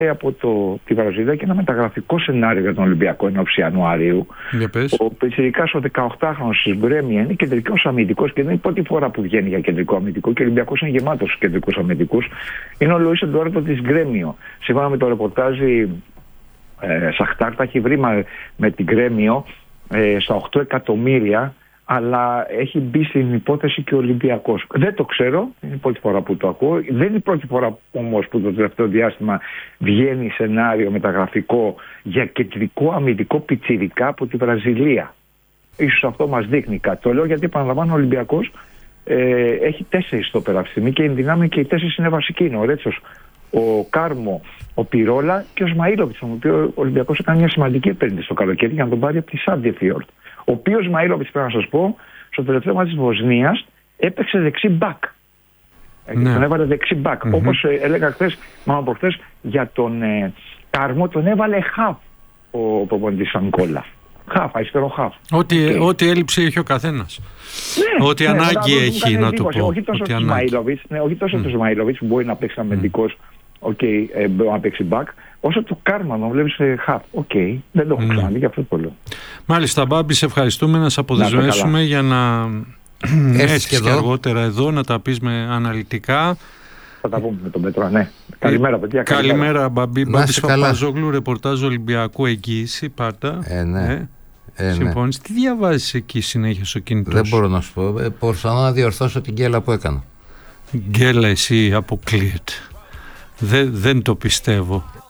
από τη Βραζιλία και ένα μεταγραφικό σενάριο για τον Ολυμπιακό εν ώψη Ιανουαρίου. Ο πιτσιρικάς ο 18χρονος της Γκρέμια είναι κεντρικός αμυντικός και δεν είναι η πρώτη φορά που βγαίνει για κεντρικό αμυντικό και ο Ολυμπιακός είναι γεμάτος κεντρικούς αμυντικούς. Είναι ο Λουίς Εντουάρντο της Γκρέμιο. Σύμφωνα με το ρεπορτάζ, Σαχτάρ τα έχει βρει με την Γκρέμιο στα 8 εκατομμύρια, αλλά έχει μπει στην υπόθεση και ο Ολυμπιακός. Δεν το ξέρω, είναι η πρώτη φορά που το ακούω. Δεν είναι η πρώτη φορά όμως που το τελευταίο διάστημα βγαίνει σενάριο μεταγραφικό για κεντρικό αμυντικό πιτσιρικά από τη Βραζιλία. Ίσως αυτό μας δείχνει κάτι. Το λέω γιατί, επαναλαμβάνω, ο Ολυμπιακός έχει 4 στόπερ αυτή τη στιγμή και η δυνάμει και οι 4 είναι βασικοί. Είναι ο Ρέτσος, ο Κάρμο, ο Πιρόλα και ο Σμαΐλοβιτς, τον οποίο ο Ολυμπιακός έκανε μια σημαντική επένδυση το καλοκαίρι για να τον πάρει από τη Σάντιεφιορτ. Ο οποίος Σμαΐλοβιτς, πρέπει να σας πω, στο τελευταίο μάτι της Βοσνίας έπαιξε δεξί μπακ. Ναι. Τον έβαλε δεξί μπακ. Όπως έλεγα προχθές για τον Κάρμο, τον έβαλε χαφ ο προπονητής Ανκόλα. Χαφ, αριστερό χαφ. Ό,τι έλλειψη έχει ο καθένας. Ναι, ό,τι ανάγκη έχει, να το πω. Όχι τόσο του Σμαΐλοβιτς που μπορεί να παίξει αμυντικός, μπορεί να παίξει μπακ, όσο του Κάρμα να βλέπεις χαφ. Δεν το έχω ξαναδεί, γι' αυτό το λέω. Μάλιστα, Μπάμπη, σε ευχαριστούμε, να σε αποδεσμεύσουμε για να έρθεις και αργότερα εδώ να τα πεις με αναλυτικά. Θα τα πούμε με τον Πέτρο, ναι. Καλημέρα, παιδιά. Καλημέρα, Μπάμπη. Μπάμπης Παπαζόγλου, ρεπορτάζ Ολυμπιακού, εγγύηση, πάρτα. Συμφωνείς. Τι διαβάζεις εκεί συνέχεια στο κινητό σου? Δεν μπορώ να σου πω. Προσπαθώ να διορθώσω την γκέλα που έκανα. Γκέλα, εσύ αποκλείεται. Δεν το πιστεύω.